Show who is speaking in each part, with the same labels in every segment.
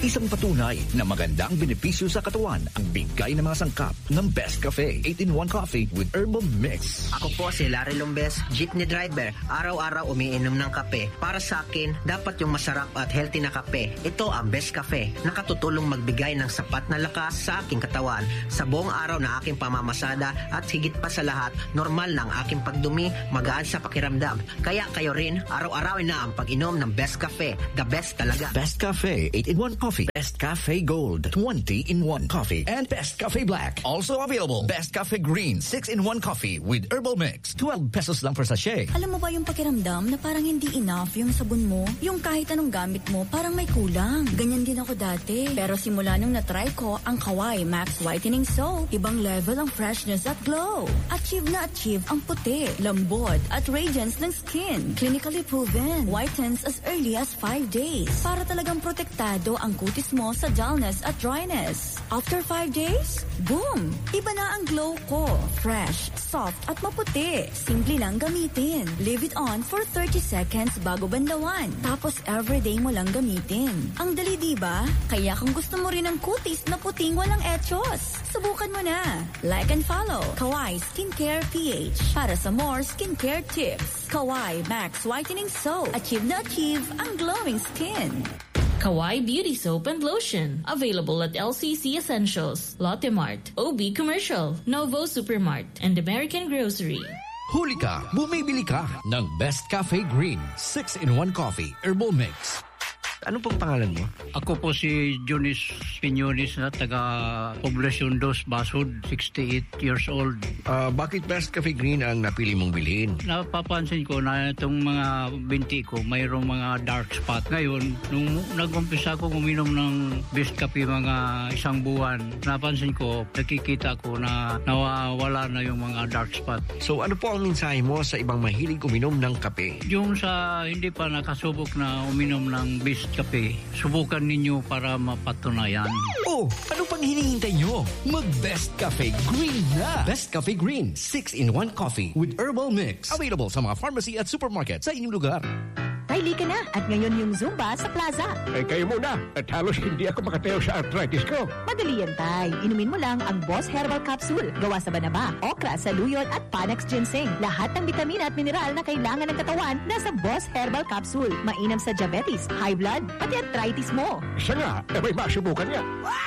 Speaker 1: Isang patunay na magandang benepisyo sa katawan ang bigay ng mga sangkap ng Best Cafe 8-in-1 Coffee with Herbal Mix.
Speaker 2: Ako po si Larry Lombes, jeepney driver. Araw-araw umiinom ng kape. Para sa akin, dapat yung masarap at healthy na kape. Ito ang Best Cafe. Nakatutulong magbigay ng sapat na lakas sa aking katawan. Sa buong araw na aking pamamasada at higit pa sa lahat, normal na ang aking pagdumi, magaan sa pakiramdam. Kaya kayo rin, araw-arawin na ang pag-inom ng Best Cafe. The best talaga.
Speaker 1: Best Cafe 8-in-1 Coffee, Best Cafe Gold 20-in-1 Coffee, and Best Cafe Black. Also available, Best Cafe Green 6-in-1 Coffee with Herbal Mix. 12 pesos lang per sachet.
Speaker 3: Alam mo ba yung pakiramdam na parang hindi enough yung sabon mo? Yung kahit anong gamit mo, parang may kulang. Ganyan din ako dati. Pero simula nung na-try ko ang Kawai Max Whitening Soap, ibang level ang freshness at glow. Achieve na achieve ang puti, lambot at radiance ng skin. Clinically proven. Whitens as early as 5 days. Para talagang protektado ang kutis mo sa dullness at dryness. After 5 days, boom! Iba na ang glow ko. Fresh, soft at maputi. Simple lang gamitin. Leave it on for 30 seconds bago banlawan. Tapos everyday mo lang gamitin. Ang dali diba? Kaya kung gusto mo rin ng kutis na puting walang etchos, subukan mo na. Like and follow Kawai Skincare PH para sa more skincare tips. Kawai Max Whitening Soap. Achieve na achieve ang glowing skin.
Speaker 4: Kawai Beauty Soap and Lotion. Available at LCC Essentials, Lotte Mart, OB Commercial, Novo Supermart, and American Grocery.
Speaker 1: Huli ka, bumibili ka ng Best Cafe Green 6-in-1 Coffee Herbal Mix.
Speaker 5: Ano pong pangalan mo?
Speaker 6: Ako po si Jonis Piñones na taga Poblacion 2, Basud, 68 years old.
Speaker 5: Bakit Best Cafe Green ang napili mong bilhin?
Speaker 6: Napapansin ko na itong mga binti ko mayroong mga dark spot. Ngayon, nung nag-umpisa ko uminom ng Best Cafe mga isang buwan, napansin ko, nakikita ko na nawawala na yung mga dark spot.
Speaker 5: So ano po ang mensahe mo sa ibang mahilig uminom ng kape?
Speaker 6: Yung sa hindi pa nakasubok na uminom ng Best Cafe, subukan ninyo para mapatunayan.
Speaker 1: Oh, ano pang hinihintay nyo? Mag-Best Cafe Green na! Best Cafe Green 6-in-1 Coffee with Herbal Mix. Available sa mga pharmacy at supermarket sa inyong lugar.
Speaker 7: Kylie ka na at ngayon yung Zumba sa Plaza.
Speaker 8: Kayo muna at halos hindi ako makatayo sa arthritis ko.
Speaker 7: Madali yan, Tay. Inumin mo lang ang Boss Herbal Capsule. Gawa sa banaba, okra, saluyot at Panax Ginseng. Lahat ng bitamina at mineral na kailangan ng katawan nasa Boss Herbal Capsule. Mainam sa diabetes, high blood, pati arthritis mo.
Speaker 8: Isa nga, may masubukan niya.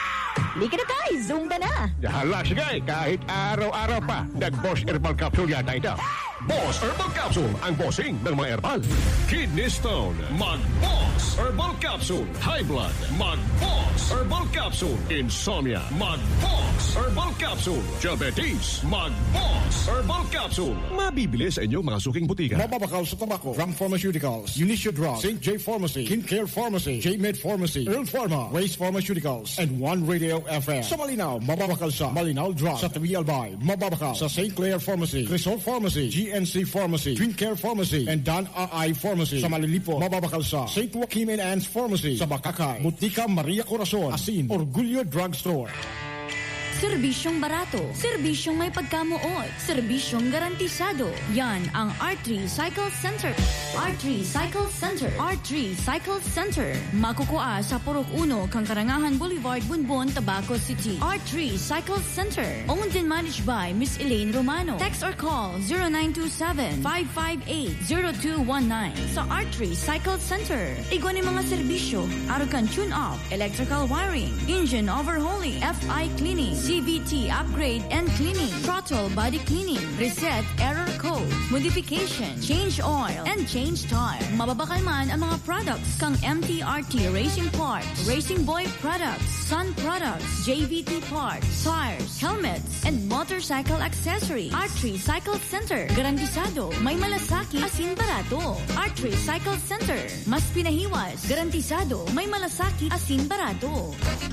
Speaker 7: Lika na, Tay. Zumba na.
Speaker 8: Hala, sige. Kahit araw-araw pa, nag-Boss Herbal Capsule yata ito. Boss Herbal Capsule, ang bossing ng mga herbal.
Speaker 9: Kidney Stone, mag-Boss Herbal Capsule. High blood, mag-Boss Herbal Capsule. Insomnia, mag-Boss Herbal Capsule. Diabetes, mag-Boss Herbal Capsule. Mabibili sa inyong mga suking butika.
Speaker 10: Mababakal sa tabako, Ram Pharmaceuticals, Unicia Drug, St. J Pharmacy, KinCare Pharmacy, J-Med Pharmacy, Earl Pharma, Race Pharmaceuticals, and One Radio FM. Sa Malinaw, mababakal sa Malinaw Drug. Sa Tabi Albay, mababakal sa St. Clair Pharmacy, Crisol Pharmacy, GNC Pharmacy, KinCare Pharmacy, and Dan A.I. Pharmacy. Sa Malilipo, mababakal sa St. Joaquin and Anne's Pharmacy. Sa Bakakay, Butika Maria Corazon, Asin, Orgullo Drugstore.
Speaker 3: Serbisyong barato, serbisyong may pagkamuot, serbisyong garantisado. Yan ang R3 Cycle Center. R3 Cycle Center. R3 Cycle Center. Makukuha sa Purok 1, Kangkarangahan Boulevard, Bunbon, Tabaco City. R3 Cycle Center. Owned and managed by Miss Elaine Romano. Text or call 0927-558-0219 sa R3 Cycle Center. Igwan ang mga serbisyo, Arucan tune-up, electrical wiring, engine overhauling, FI cleaning, CVT upgrade and cleaning, throttle body cleaning, reset error code, modification, change oil, and change tire. Mababakal man ang mga products kang MTRT Racing Parts, Racing Boy Products, Sun Products, JVT Parts, tires, helmets, and motorcycle accessories. R3 Cycle Center. Garantisado, may malasaki, asin barato. R3 Cycle Center. Mas pinahiwas, garantisado, may malasaki, asin barato.